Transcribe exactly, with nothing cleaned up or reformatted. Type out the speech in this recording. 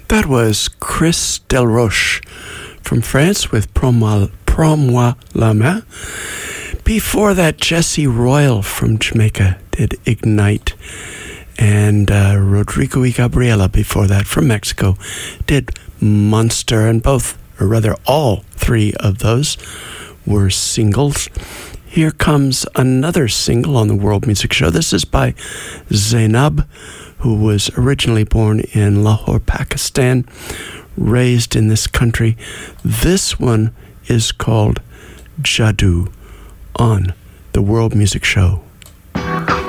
That was Chris Delroche from France with Prends-moi la main. Before that, Jesse Royal from Jamaica did Ignite. And uh, Rodrigo y Gabriela before that from Mexico did Monster. And both, or rather all three of those were singles. Here comes another single on the World Music Show. This is by Zainab, who was originally born in Lahore, Pakistan, raised in this country. This one is called Jadoo on the World Music Show.